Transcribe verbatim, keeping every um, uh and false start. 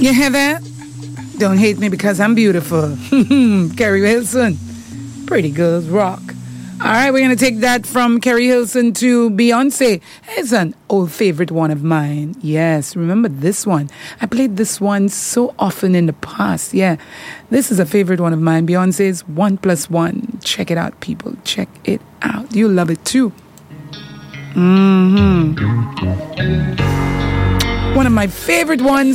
You hear that? Don't hate me because I'm beautiful. Carrie Hilson. Pretty Girls Rock. All right, we're going to take that from Carrie Hilson to Beyonce. It's an old favorite one of mine. Yes, remember this one. I played this one so often in the past. Yeah, this is a favorite one of mine. Beyonce's One Plus One. Check it out, people. Check it out. You'll love it too. Mm-hmm. One of my favorite ones.